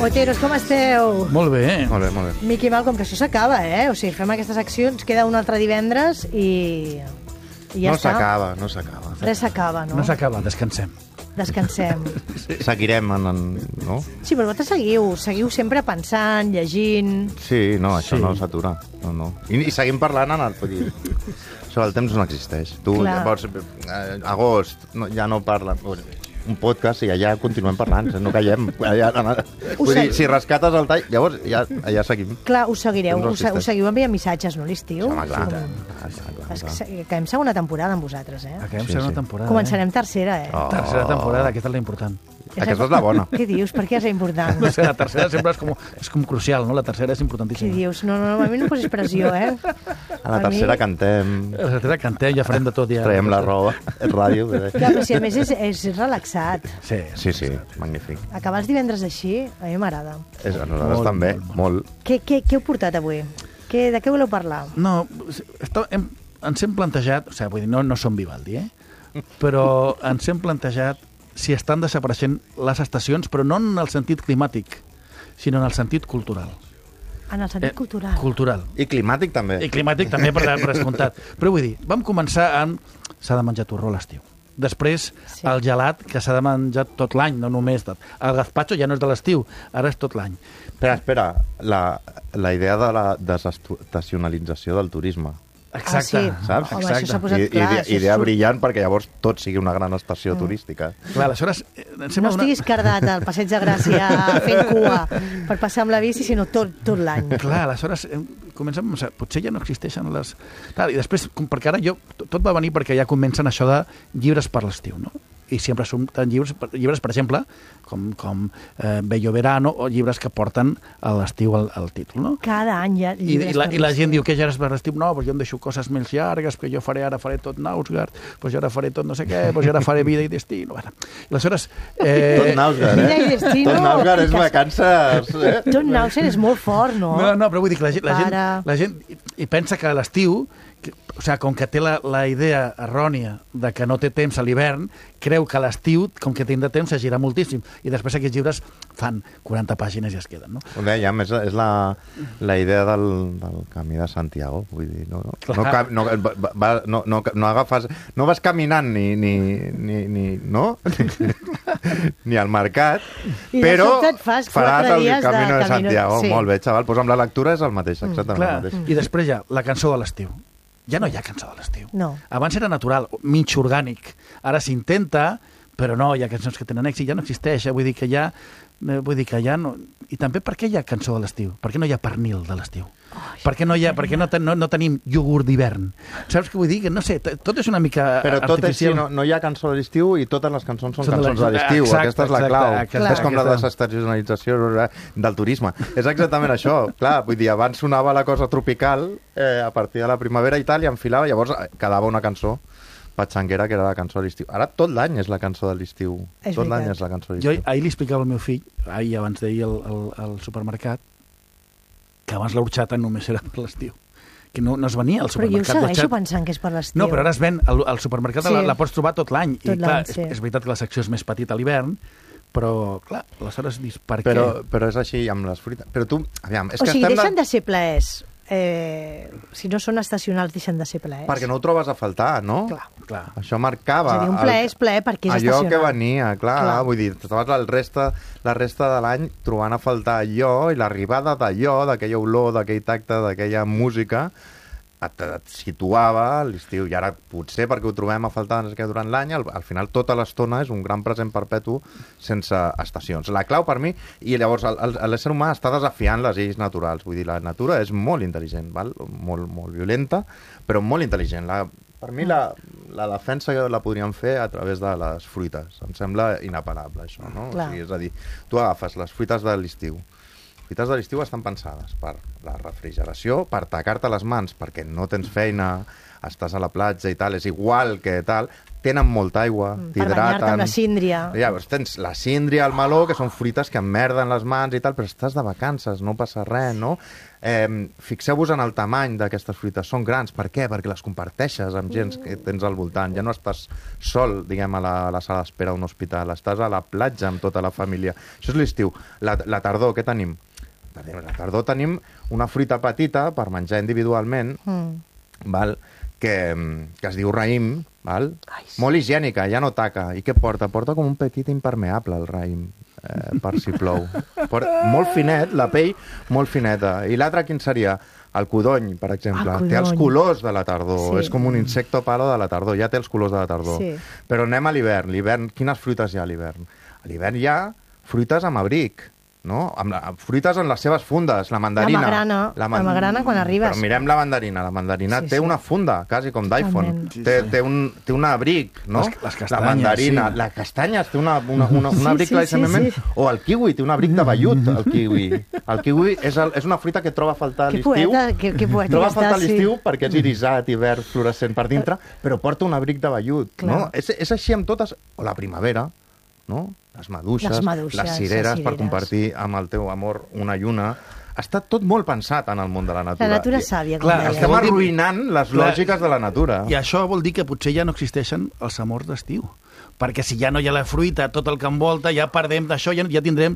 Oteros, com esteu? Molt bé. Molt bé, molt bé. Miqui Malcom, que això s'acaba, eh? O sigui, fem aquesta secció, ens queda un altre divendres i ja No està. no s'acaba. Res s'acaba, no? No s'acaba, descansem. Descansem. Seguirem, no? Sí, però vosaltres seguiu sempre pensant, llegint... Sí, no, això Sí. no s'atura. No. I seguim parlant en el... Vull dir, això del temps no existeix. Tu, Clar. llavors, agost, ja no parla... Un podcast i allà continuem parlant, no callem. Vull dir, si rescates el tall, llavors ja seguim. Clar, us seguireu, Temps no us existeix. seguiu enviant missatges, no, l'estiu? Home, clar. Acabem segona temporada amb vosaltres, eh? Acabem Sí, segona sí. temporada. Començarem tercera, eh? Oh. Tercera temporada, aquesta és la important. Aquesta és la bona. Què dius? Per què és important? No sé, la tercera sempre és com crucial, no? La tercera és Què importantíssima. dius? No, a mi no em posis pressió, eh? A la tercera cantem, La tercera cantem, ja farem de tot. Ja. traiem la roba, és ràdio. Clar, però si a més és relaxat. Sí. Sí, magnífic. Acabar els divendres així, a mi m'agrada. A nosaltres Molt, també, molt. molt. Què heu portat avui? De què voleu parlar? No, ens hem plantejat, o sigui, vull dir, no som Vivaldi, però ens hem plantejat si estan desapareixent les estacions, però no en el sentit climàtic, sinó en el sentit cultural. En el sentit cultural. Cultural. I climàtic també. I climàtic també, per descomptat. Però vull dir, vam començar amb... S'ha de menjar torró a l'estiu. Després, Sí. el gelat, que s'ha de menjar tot l'any, no només... El gazpacho ja no és de l'estiu, ara és tot l'any. Espera, la idea de la desestacionalització del turisme. Exacte. Ah, sí. Saps? Home, això s'ha posat clar. això Idea és brillant perquè llavors tot sigui una gran estació turística. Clar, aleshores... Em No sembla estiguis cardat al Passeig de Gràcia fent cua per passar amb la bici, sinó tot l'any. Clar, aleshores comencem, o sigui, potser ja no existeixen les... Clar, i després, perquè ara tot va venir perquè ja comencen això de llibres per l'estiu, no? I sempre són llibres, per exemple, com Bello Verano, o llibres que porten a l'estiu al títol, no? Cada any hi ha llibres per I la gent l'estiu. diu que ja és per l'estiu, no, doncs jo em deixo coses més llargues, perquè jo ara faré tot Nausgard, doncs jo ara faré tot no sé què, doncs jo ara faré vida i destino. Bueno, i aleshores... Tot Nausgard, Vida i destino. Tot Nausgard és vacances, Tot Nausen és molt fort, no? No, però vull dir que la gent i pensa que a l'estiu, o sigui, com que té la idea errònia de que no té temps a l'hivern, creu que a l'estiu, com que tindrà temps, s'agirà moltíssim. I després aquests llibres fan 40 pàgines i es queden, no? Ho dèiem, és la idea del camí de Santiago, vull dir, no agafes, no vas caminant no? ni al mercat, I de però sobte et fas 4 faràs el dies de camino de camino, Santiago. sí. Molt bé, xaval, doncs amb la lectura és el mateix, exactament Clar, el mateix. i després ja, la cançó de l'estiu. Ja no hi ha cançó de l'estiu. No. Abans era natural, mig orgànic. Ara s'intenta, però no, hi ha cançons que tenen èxit, ja no existeix, vull dir que ja no... I també per què hi ha cançó de l'estiu? Per què no hi ha pernil de l'estiu? Per què no tenim iogurt d'hivern? Saps què vull dir? Que no sé, tot és una mica Però tot és, artificial. no hi ha cançó de l'estiu i totes les cançons són Són de cançons de l'estiu. exacte, Aquesta és la exacte, clau. exacte. És com la Aquesta- desestacionalització del turisme. És exactament això. Clar, vull dir, abans sonava la cosa tropical a partir de la primavera i tal, i enfilava, llavors quedava una cançó patxanguera que era la cançó de l'estiu. Ara tot l'any és la cançó de l'estiu. És Tot l'any veritat. és la cançó de Jo l'estiu. ahir li explicava al meu fill, abans d'ahir al supermercat, que abans l'orxata només era per l'estiu. Que no es venia al Però jo supermercat. segueixo l'orxata. pensant que és per l'estiu. No, però ara es ven, al supermercat Sí. la pots trobar tot l'any. Tot I clar, l'any, sí. és veritat que la secció és més petita a l'hivern, però, clar, aleshores dius, per Però què? és així amb les fruites. Però tu, aviam, és O que sigui, estem... deixen de ser plaers. Si no són estacionals, deixen de ser plaers. Perquè no ho trobes a faltar, no? Clar. Això marcava... És a dir, un plaer és plaer perquè és allò estacional. que venia, clar. Clar. Vull dir, estaves la resta de l'any trobant a faltar allò i l'arribada d'allò, d'aquella olor, d'aquell tacte, d'aquella música, et situava a l'estiu. I ara, potser perquè ho trobem a faltar durant l'any, al final tota l'estona és un gran present perpetu sense estacions. La clau per mi, i llavors l'ésser humà està desafiant les lleis naturals. Vull dir, la natura és molt intel·ligent, val? Molt violenta, però molt intel·ligent. Per mi la defensa la podríem fer a través de les fruites. Em sembla inapel·lable, això, no? O sigui, és a dir, tu agafes les fruites de l'estiu. Les fruites de l'estiu estan pensades per la refrigeració, per tacar-te les mans, perquè no tens feina, estàs a la platja i tal, és igual que tal, tenen molta aigua, Per banyar-te amb la síndria. Llavors tens la síndria, el meló, que són fruites que emmerden les mans i tal, però estàs de vacances, no passa res, no? Fixeu-vos en el tamany d'aquestes fruites. Són grans. Per què? Perquè les comparteixes amb gent que tens al voltant. Ja no estàs sol, diguem, a la sala d'espera d'un hospital. Estàs a la platja amb tota la família. Això és l'estiu. La tardor, què tenim? La tardor tenim una fruita petita per menjar individualment, val? Que es diu raïm, val? Molt higiènica, ja no taca. I què porta? Porta com un petit impermeable, el raïm, per si plou. Molt finet, la pell molt fineta. I l'altre quin seria? El codony, per exemple. Té els colors de la tardor. Sí. És com un insecto palo de la tardor. Ja té els colors de la tardor. Sí. Però anem a l'hivern. L'hivern, quines fruites hi ha a l'hivern? A l'hivern hi ha fruites amb abric, no? Fruites en les seves fundes, la mandarina. La magrana quan arribes. Però mirem la mandarina. La mandarina té una funda, quasi com d'iPhone. Té un abric, no? Les castanyes, la mandarina. La castanya té un abric claríssimament. O el kiwi té un abric de vellut, el kiwi. El kiwi és una fruita que troba a faltar a l'estiu. Troba a faltar a l'estiu perquè és irisat i verd fluorescent per dintre, però porta un abric de vellut, no? És així amb totes. O la primavera, no? Les maduixes, les cireres per compartir amb el teu amor una i una. Està tot molt pensat en el món de la natura. La natura sàvia, com deia. Estem arruïnant les lògiques de la natura. I això vol dir que potser ja no existeixen els amors d'estiu. Perquè si ja no hi ha la fruita, tot el que envolta, ja perdem d'això, ja tindrem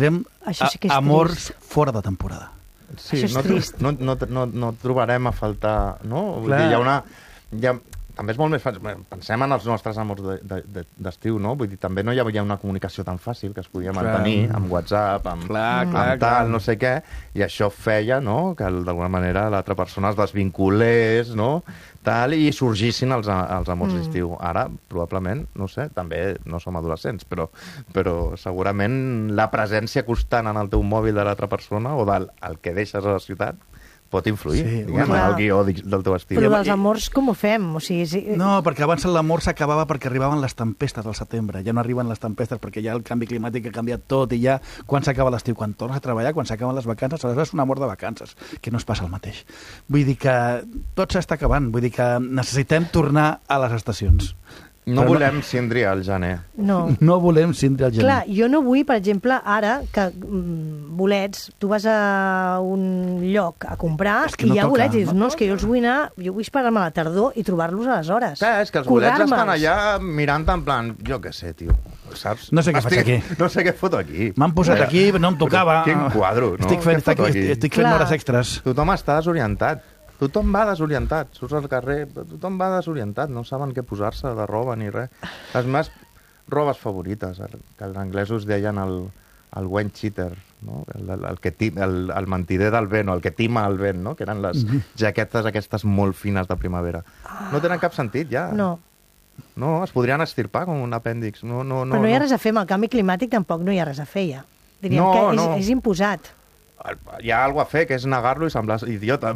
amors fora de temporada. Sí, no trobarem a faltar, no? Vull dir, també és molt més fàcil. Pensem en els nostres amors d'estiu, no? Vull dir, també no hi havia una comunicació tan fàcil que es podia mantenir amb WhatsApp, amb tal, no sé què, i això feia, no?, que d'alguna manera l'altra persona es desvinculés, no?, tal, i sorgissin els amors d'estiu. Ara, probablement, no sé, també no som adolescents, però segurament la presència constant en el teu mòbil de l'altra persona o del que deixes a la ciutat pot influir, diguem, en el guió del teu estil. Però els amors com ho fem? O sigui, No, perquè abans l'amor s'acabava perquè arribaven les tempestes al setembre. Ja no arriben les tempestes perquè ja el canvi climàtic ha canviat tot i ja quan s'acaba l'estiu, quan tornes a treballar, quan s'acaben les vacances, aleshores és un amor de vacances, que no es passa el mateix. Vull dir que tot s'està acabant, vull dir que necessitem tornar a les estacions. No volem síndria al gener. No volem síndria al gener. Clar, jo no vull, per exemple, ara que bolets, tu vas a un lloc a comprar i hi ha bolets i dius, no, és que jo els vull anar, jo vull esperar-me a la tardor i trobar-los aleshores. Clar, és que els bolets estan allà mirant en plan, jo què sé, tio, saps? No sé què faig aquí. No sé què foto aquí. M'han posat aquí, no em tocava. Quin quadro, no? Estic fent hores extres. Tothom està desorientat. Tothom va desorientat, surts al carrer, tothom va desorientat, no saben què posar-se de roba ni res. Les meves robes favorites, que els anglesos deien el wine cheater, no? El mentider del vent, o el que tima el vent, no? Que eren les jaquetes aquestes molt fines de primavera. No tenen cap sentit, ja. No, es podrien estirpar com un apèndix. Però no hi ha res a fer, amb el canvi climàtic tampoc no hi ha res a fer, ja. Diríem que és imposat. Hi ha alguna a fer, que és negar-lo i semblar idiota.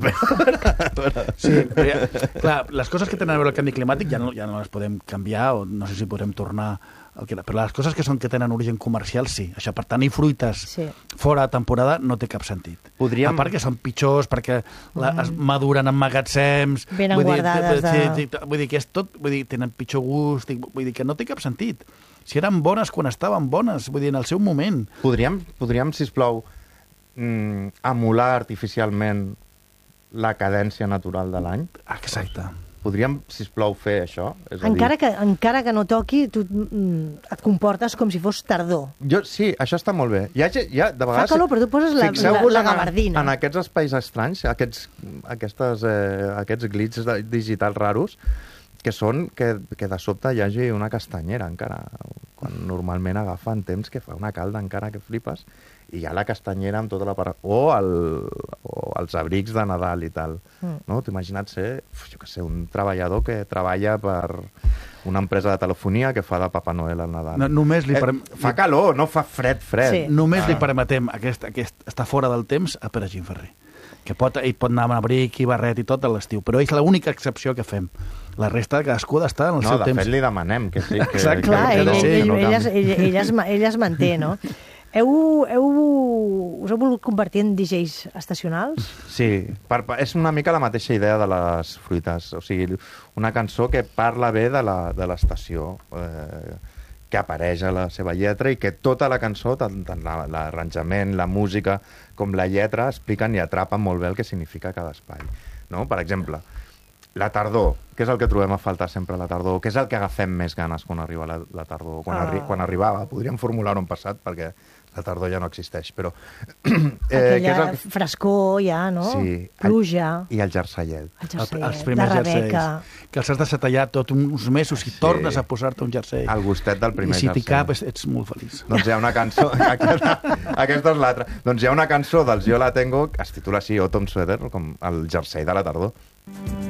Sí, clar, les coses que tenen a veure el canvi climàtic ja no les podem canviar, o no sé si podrem tornar però les coses que tenen origen comercial, sí. Això, per tenir fruites fora de temporada no té cap sentit. A part que són pitjors, perquè es maduren en magatzems. Ben guardades. Vull dir que és tot, tenen pitjor gust, vull dir que no té cap sentit. Si eren bones quan estaven bones, vull dir, en el seu moment. Podríem, sisplau, emular artificialment la cadència natural de l'any? Exacte. Podríem, sisplau, fer això? Encara que no toqui, tu et comportes com si fos tardor. Sí, això està molt bé. De vegades, fa calor, però tu poses la gabardina. En aquests espais estranys, aquests glitches digitals raros, que són que de sobte hi hagi una castanyera encara, quan normalment agafen temps que fa una calda encara que flipes, i hi ha la castanyera amb tota la part... O els abrics de Nadal i tal. No? T'ho imagina't ser, jo què sé, un treballador que treballa per una empresa de telefonia que fa de Papa Noel al Nadal. Fa calor, no fa fred. Sí. Només li permetem estar fora del temps a Pere Gimferrer, que ell pot anar amb abric i barret i tot a l'estiu, però és l'única excepció que fem. La resta, cadascú ha d'estar en el seu temps. No, de fet li demanem que sí. Clar, ell es manté, no? Us heu volgut convertir en DJs estacionals? Sí, és una mica la mateixa idea de les fruites. O sigui, una cançó que parla bé de l'estació, que apareix a la seva lletra i que tota la cançó, tant l'arranjament, la música com la lletra, expliquen i atrapen molt bé el que significa cada espai. No? Per exemple, la tardor. Què és el que trobem a faltar sempre a la tardor? Què és el que agafem més ganes quan arriba la tardor? Quan arribava, podríem formular-ho en passat, perquè la tardor ja no existeix, però... Aquella frescor ja, no? Sí. Pluja. I el jerseillet. Els primers jerseis. Que els has de setellar tot uns mesos i tornes a posar-te un jersei. El gustet del primer jersei. I si t'hi cap, jersei. ets molt feliç. Doncs hi ha una cançó... Aquesta és l'altra. Doncs hi ha una cançó dels Yo La Tengo que es titula així, Autumn Sweater, com el jersei de la tardor.